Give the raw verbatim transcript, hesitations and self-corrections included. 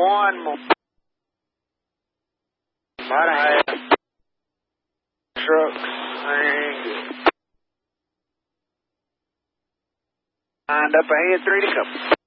one more. About a half. Trucks. Lined up ahead, three to couple.